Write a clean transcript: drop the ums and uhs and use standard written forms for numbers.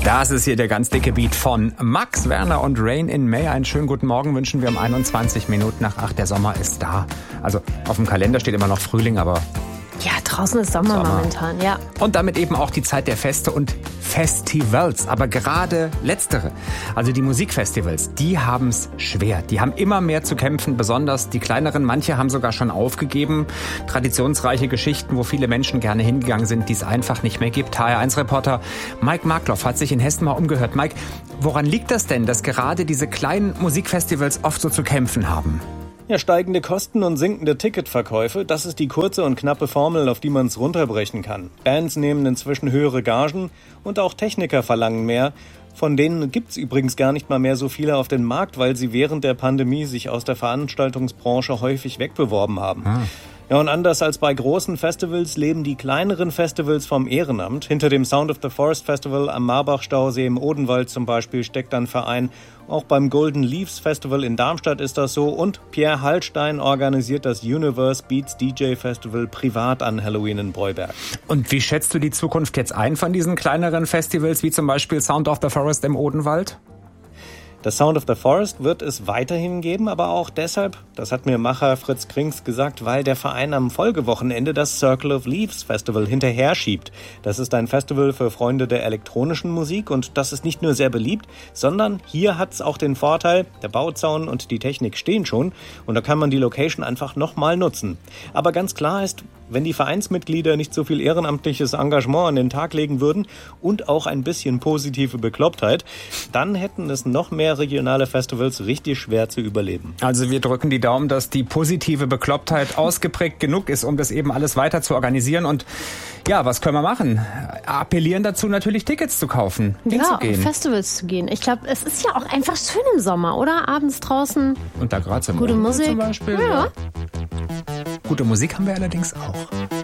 Das ist hier der ganz dicke Beat von Max Werner und Rain in May. Einen schönen guten Morgen wünschen wir um 21 Minuten nach 8. Der Sommer ist da. Also auf dem Kalender steht immer noch Frühling, aber... Ja, draußen ist Sommer momentan, ja. Und damit eben auch die Zeit der Feste und Festivals. Aber gerade letztere, also die Musikfestivals, die haben es schwer. Die haben immer mehr zu kämpfen, besonders die kleineren. Manche haben sogar schon aufgegeben. Traditionsreiche Geschichten, wo viele Menschen gerne hingegangen sind, die es einfach nicht mehr gibt. HR1-Reporter Mike Markloff hat sich in Hessen mal umgehört. Mike, woran liegt das denn, dass gerade diese kleinen Musikfestivals oft so zu kämpfen haben? Ja, steigende Kosten und sinkende Ticketverkäufe, das ist die kurze und knappe Formel, auf die man es runterbrechen kann. Bands nehmen inzwischen höhere Gagen und auch Techniker verlangen mehr. Von denen gibt's übrigens gar nicht mal mehr so viele auf den Markt, weil sie während der Pandemie sich aus der Veranstaltungsbranche häufig wegbeworben haben. Ja, und anders als bei großen Festivals leben die kleineren Festivals vom Ehrenamt. Hinter dem Sound of the Forest Festival am Marbach-Stausee im Odenwald zum Beispiel steckt ein Verein. Auch beim Golden Leaves Festival in Darmstadt ist das so. Und Pierre Hallstein organisiert das Universe Beats DJ Festival privat an Halloween in Breuberg. Und wie schätzt du die Zukunft jetzt ein von diesen kleineren Festivals, wie zum Beispiel Sound of the Forest im Odenwald? Das Sound of the Forest wird es weiterhin geben, aber auch deshalb, das hat mir Macher Fritz Krings gesagt, weil der Verein am Folgewochenende das Circle of Leaves Festival hinterher schiebt. Das ist ein Festival für Freunde der elektronischen Musik und das ist nicht nur sehr beliebt, sondern hier hat es auch den Vorteil, der Bauzaun und die Technik stehen schon und da kann man die Location einfach nochmal nutzen. Aber ganz klar ist, wenn die Vereinsmitglieder nicht so viel ehrenamtliches Engagement an den Tag legen würden und auch ein bisschen positive Beklopptheit, dann hätten es noch mehr regionale Festivals richtig schwer zu überleben. Also wir drücken die Daumen, dass die positive Beklopptheit ausgeprägt genug ist, um das eben alles weiter zu organisieren. Und ja, was können wir machen? Appellieren dazu natürlich, Tickets zu kaufen, hinzugehen. Ja, Festivals zu gehen. Ich glaube, es ist ja auch einfach schön im Sommer, oder? Abends draußen. Und da gerade gute Musik zum Beispiel. Ja. Gute Musik haben wir allerdings auch.